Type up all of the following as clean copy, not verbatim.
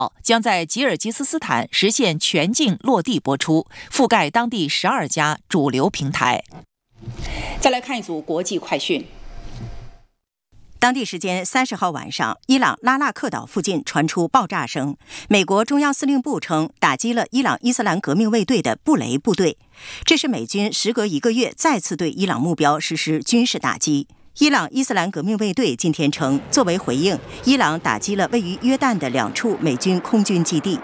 将在吉尔吉斯斯坦实现全境落地播出，覆盖当地12家主流平台。 再来看一组国际快讯。 当地时间30号晚上，伊朗拉纳克岛附近传出爆炸声。美国中央司令部称，打击了伊朗伊斯兰革命卫队的布雷部队。这是美军时隔1个月再次对伊朗目标实施军事打击。伊朗伊斯兰革命卫队今天称，作为回应，伊朗打击了位于约旦的2处美军空军基地。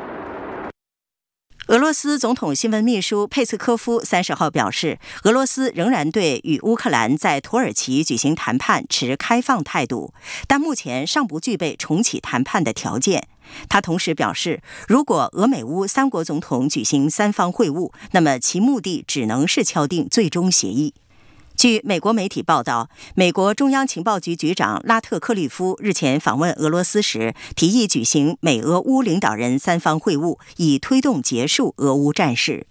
俄罗斯总统新闻秘书佩斯科夫30号表示，俄罗斯仍然对与乌克兰在土耳其举行谈判持开放态度，但目前尚不具备重启谈判的条件。他同时表示，如果俄美乌3国总统举行3方会晤，那么其目的只能是敲定最终协议。据美国媒体报道，美国中央情报局局长拉特克利夫日前访问俄罗斯时，提议举行美俄乌领导人3方会晤，以推动结束俄乌战事。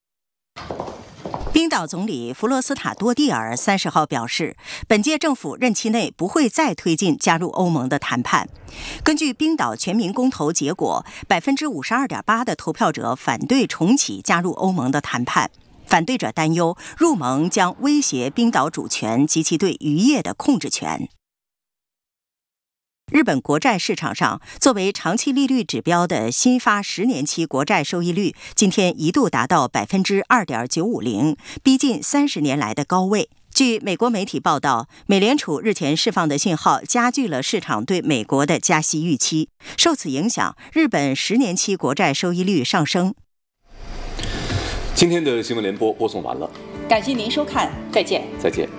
冰岛总理弗洛斯塔多蒂尔30号表示，本届政府任期内不会再推进加入欧盟的谈判。根据冰岛全民公投结果，52.8%的投票者反对重启加入欧盟的谈判。反对者担忧入盟将威胁冰岛主权及其对渔业的控制权。日本国债市场上，作为长期利率指标的新发10年期国债收益率今天一度达到 2.950%， 逼近30年来的高位。据美国媒体报道，美联储日前释放的信号加剧了市场对美国的加息预期，受此影响，日本10年期国债收益率上升。 今天的新闻联播播送完了， 感谢您收看，再见。 再见。